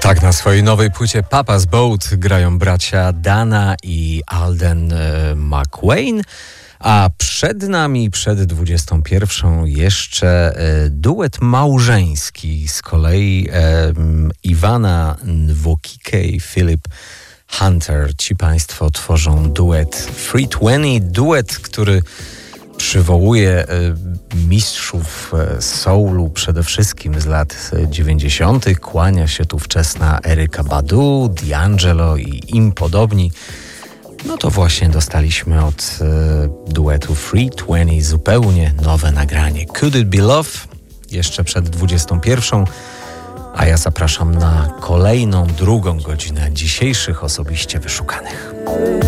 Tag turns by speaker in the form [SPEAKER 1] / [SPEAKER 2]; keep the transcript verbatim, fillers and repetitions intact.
[SPEAKER 1] Tak, na swojej nowej płycie Papa's Boat grają bracia Dana i Alden e, McWayne, a przed nami, przed dwudziestą pierwszą jeszcze e, duet małżeński z kolei e, Iwana Nwokike i Philip Hunter. Ci państwo tworzą duet Free dwadzieścia, duet, który przywołuje mistrzów soulu przede wszystkim z lat dziewięćdziesiątych. Kłania się tu wczesna Erykah Badu, D'Angelo i im podobni. No to właśnie dostaliśmy od e, duetu Free dwadzieścia zupełnie nowe nagranie. Could It Be Love? Jeszcze przed dwudziestą pierwszą. A ja zapraszam na kolejną, drugą godzinę dzisiejszych osobiście wyszukanych.